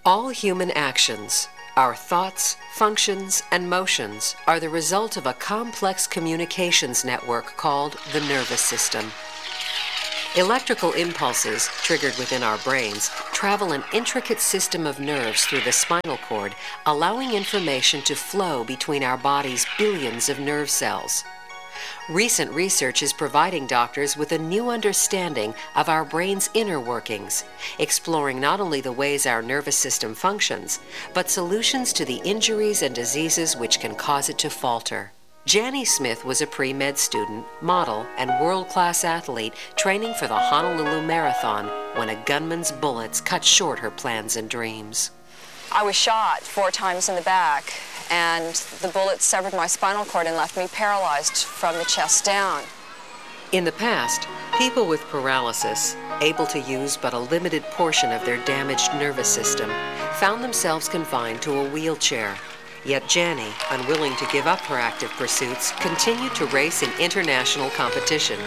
All human actions, our thoughts, functions, and motions are the result of a complex communications network called the nervous system. Electrical impulses, triggered within our brains, travel an intricate system of nerves through the spinal cord, allowing information to flow between our body's billions of nerve cells. Recent research is providing doctors with a new understanding of our brain's inner workings, exploring not only the ways our nervous system functions, but solutions to the injuries and diseases which can cause it to falter. Jannie Smith was a pre-med student, model, and world-class athlete training for the Honolulu Marathon when a gunman's bullets cut short her plans and dreams. I was shot 4 times in the back, and the bullets severed my spinal cord and left me paralyzed from the chest down. In the past, people with paralysis, able to use but a limited portion of their damaged nervous system, found themselves confined to a wheelchair. Yet Jannie, unwilling to give up her active pursuits, continued to race in international competition.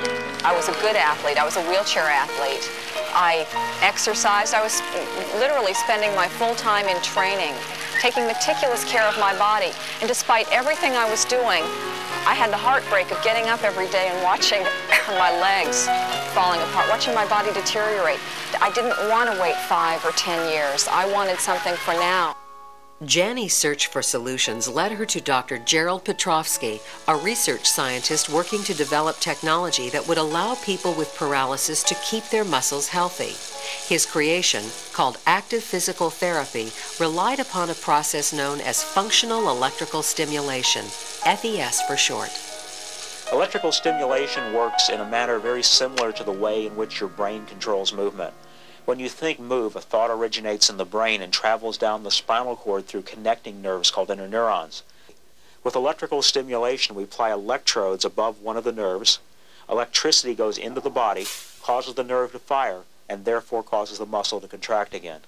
I was a good athlete. I was a wheelchair athlete. I exercised. I was literally spending my full time in training, taking meticulous care of my body. And despite everything I was doing, I had the heartbreak of getting up every day and watching my legs falling apart, watching my body deteriorate. I didn't want to wait 5 or 10 years. I wanted something for now. Jannie's search for solutions led her to Dr. Gerald Petrovsky, a research scientist working to develop technology that would allow people with paralysis to keep their muscles healthy. His creation, called active physical therapy, relied upon a process known as functional electrical stimulation, FES for short. Electrical stimulation works in a manner very similar to the way in which your brain controls movement. When you think move, a thought originates in the brain and travels down the spinal cord through connecting nerves called interneurons. With electrical stimulation, we apply electrodes above one of the nerves. Electricity goes into the body, causes the nerve to fire, and therefore causes the muscle to contract again.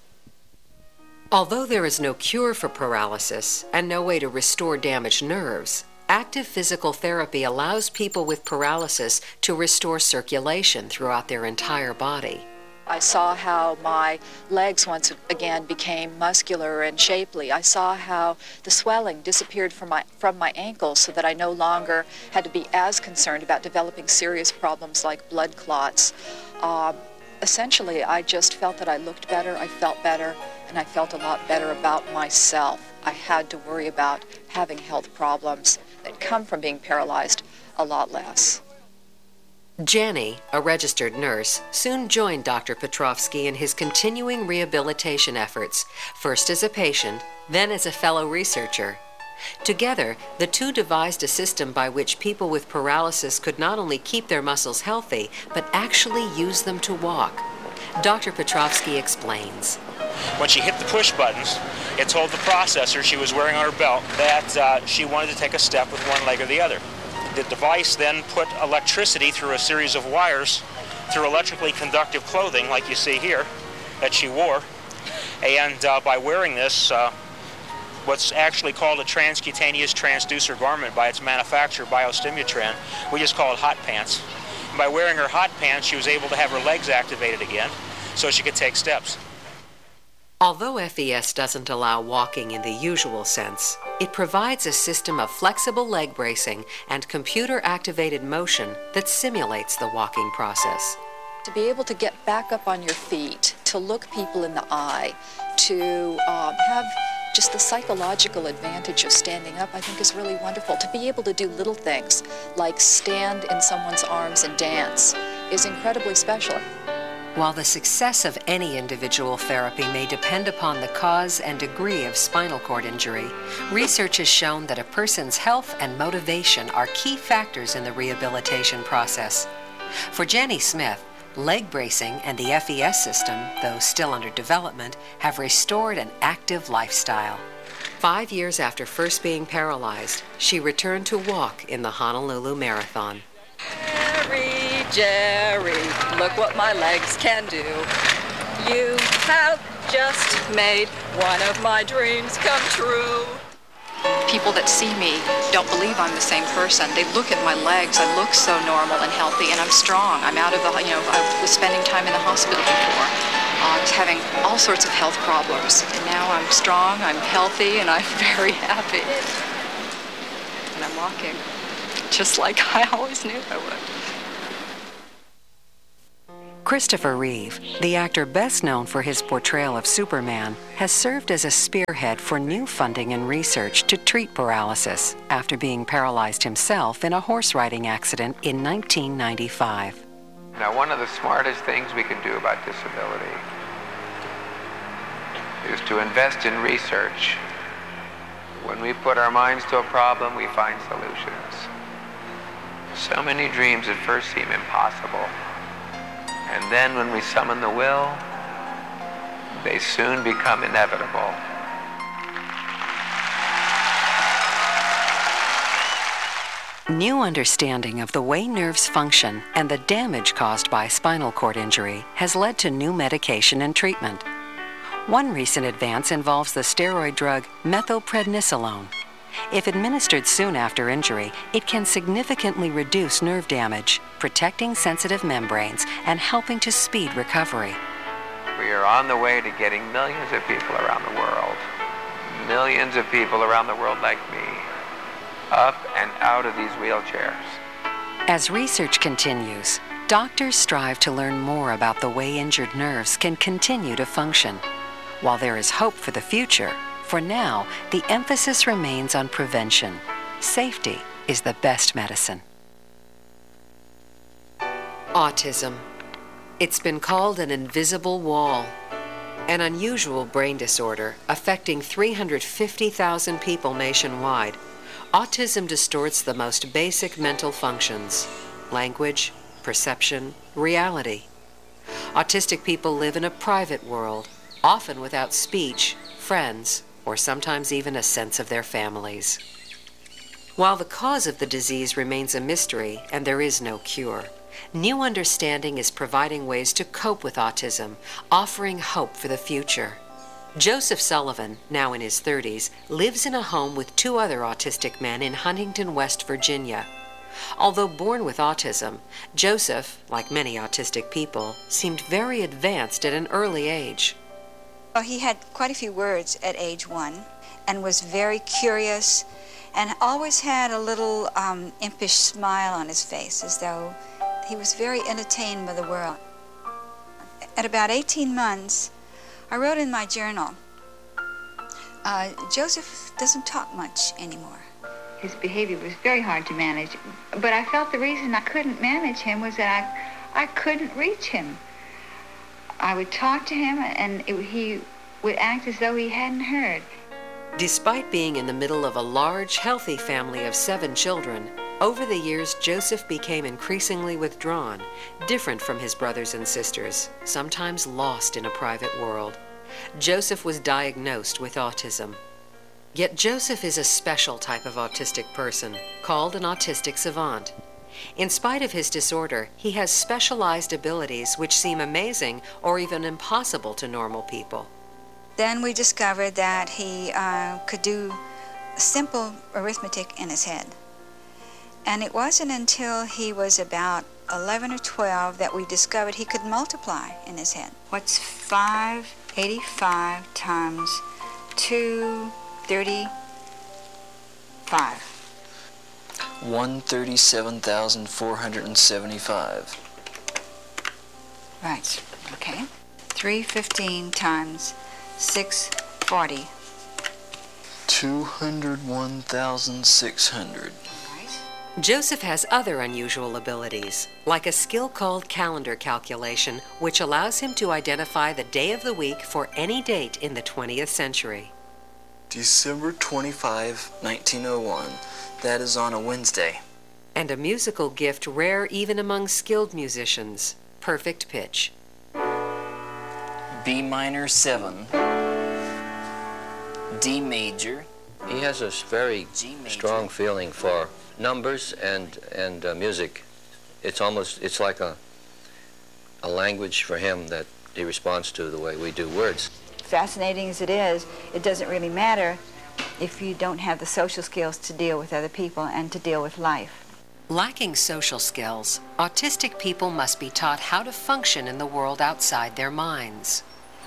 Although there is no cure for paralysis and no way to restore damaged nerves, active physical therapy allows people with paralysis to restore circulation throughout their entire body. I saw how my legs once again became muscular and shapely. I saw how the swelling disappeared from my ankles so that I no longer had to be as concerned about developing serious problems like blood clots. Essentially, I just felt that I looked better, I felt better, and I felt a lot better about myself. I had to worry about having health problems that come from being paralyzed a lot less. Jannie, a registered nurse, soon joined Dr. Petrovsky in his continuing rehabilitation efforts, first as a patient, then as a fellow researcher. Together, the two devised a system by which people with paralysis could not only keep their muscles healthy, but actually use them to walk. Dr. Petrovsky explains. When she hit the push buttons, it told the processor she was wearing on her belt that she wanted to take a step with one leg or the other. The device then put electricity through a series of wires through electrically conductive clothing, like you see here, that she wore. And by wearing this, what's actually called a transcutaneous transducer garment by its manufacturer, Biostimutran, we just call it hot pants. And by wearing her hot pants, she was able to have her legs activated again so she could take steps. Although FES doesn't allow walking in the usual sense, it provides a system of flexible leg bracing and computer-activated motion that simulates the walking process. To be able to get back up on your feet, to look people in the eye, to have just the psychological advantage of standing up, I think is really wonderful. To be able to do little things like stand in someone's arms and dance is incredibly special. While the success of any individual therapy may depend upon the cause and degree of spinal cord injury, research has shown that a person's health and motivation are key factors in the rehabilitation process. For Jannie Smith, leg bracing and the FES system, though still under development, have restored an active lifestyle. 5 years after first being paralyzed, she returned to walk in the Honolulu Marathon. Jerry, look what my legs can do. You have just made one of my dreams come true. People that see me don't believe I'm the same person. They look at my legs. I look so normal and healthy, and I'm strong. I'm out of the, I was spending time in the hospital before. I was having all sorts of health problems, and now I'm strong, I'm healthy, and I'm very happy. And I'm walking just like I always knew I would. Christopher Reeve, the actor best known for his portrayal of Superman, has served as a spearhead for new funding and research to treat paralysis after being paralyzed himself in a horse riding accident in 1995. Now, one of the smartest things we can do about disability is to invest in research. When we put our minds to a problem, we find solutions. So many dreams at first seem impossible. And then when we summon the will, they soon become inevitable. New understanding of the way nerves function and the damage caused by spinal cord injury has led to new medication and treatment. One recent advance involves the steroid drug methylprednisolone. If administered soon after injury, it can significantly reduce nerve damage, protecting sensitive membranes and helping to speed recovery. We are on the way to getting millions of people around the world, millions of people around the world like me, up and out of these wheelchairs. As research continues, doctors strive to learn more about the way injured nerves can continue to function. While there is hope for the future, for now, the emphasis remains on prevention. Safety is the best medicine. Autism. It's been called an invisible wall, an unusual brain disorder affecting 350,000 people nationwide. Autism distorts the most basic mental functions: language, perception, reality. Autistic people live in a private world, often without speech, friends, or sometimes even a sense of their families. While the cause of the disease remains a mystery and there is no cure, new understanding is providing ways to cope with autism, offering hope for the future. Joseph Sullivan, now in his 30s, lives in a home with two other autistic men in Huntington, West Virginia. Although born with autism, Joseph, like many autistic people, seemed very advanced at an early age. Well, he had quite a few words at age 1 and was very curious and always had a little impish smile on his face, as though he was very entertained by the world. At about 18 months, I wrote in my journal, Joseph doesn't talk much anymore. His behavior was very hard to manage, but I felt the reason I couldn't manage him was that I couldn't reach him. I would talk to him, and he would act as though he hadn't heard. Despite being in the middle of a large, healthy family of 7 children, over the years Joseph became increasingly withdrawn, different from his brothers and sisters, sometimes lost in a private world. Joseph was diagnosed with autism. Yet Joseph is a special type of autistic person, called an autistic savant. In spite of his disorder, he has specialized abilities which seem amazing or even impossible to normal people. Then we discovered that he could do simple arithmetic in his head. And it wasn't until he was about 11 or 12 that we discovered he could multiply in his head. What's 585 times 235? 137,475. Right, okay. 315 times 640. 201,600. Joseph has other unusual abilities, like a skill called calendar calculation, which allows him to identify the day of the week for any date in the 20th century. December 25, 1901. That is on a Wednesday. And a musical gift rare even among skilled musicians: perfect pitch. B minor 7. D major. He has a very strong feeling for numbers and music. It's like a language for him that he responds to the way we do words. Fascinating as it is, it doesn't really matter if you don't have the social skills to deal with other people and to deal with life. Lacking social skills, autistic people must be taught how to function in the world outside their minds.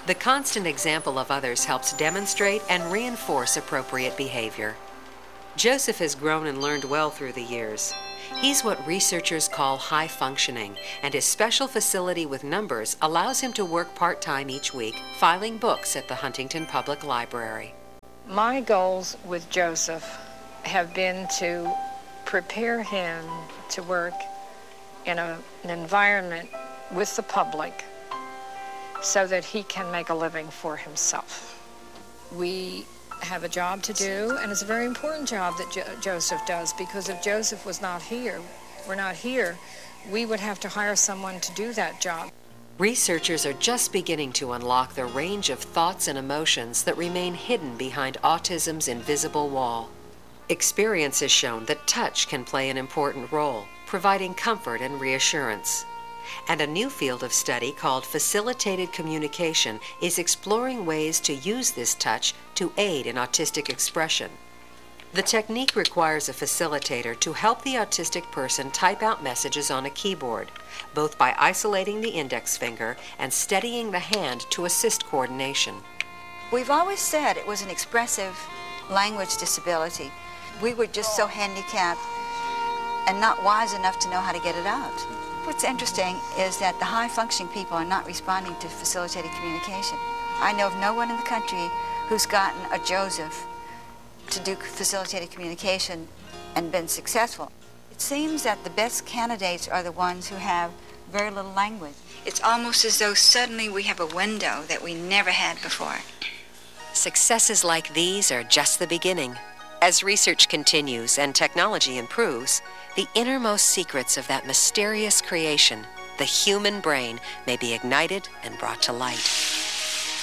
The constant example of others helps demonstrate and reinforce appropriate behavior. Joseph has grown and learned well through the years. He's what researchers call high functioning, and his special facility with numbers allows him to work part-time each week, filing books at the Huntington Public Library. My goals with Joseph have been to prepare him to work in an environment with the public so that he can make a living for himself. We have a job to do, and it's a very important job that Joseph does, because if Joseph was not here, we would have to hire someone to do that job. Researchers are just beginning to unlock the range of thoughts and emotions that remain hidden behind autism's invisible wall. Experience has shown that touch can play an important role, providing comfort and reassurance. And a new field of study called facilitated communication is exploring ways to use this touch to aid in autistic expression. The technique requires a facilitator to help the autistic person type out messages on a keyboard, both by isolating the index finger and steadying the hand to assist coordination. We've always said it was an expressive language disability. We were just so handicapped and not wise enough to know how to get it out. What's interesting is that the high-functioning people are not responding to facilitated communication. I know of no one in the country who's gotten a Joseph to do facilitated communication and been successful. It seems that the best candidates are the ones who have very little language. It's almost as though suddenly we have a window that we never had before. Successes like these are just the beginning. As research continues and technology improves, the innermost secrets of that mysterious creation, the human brain, may be ignited and brought to light.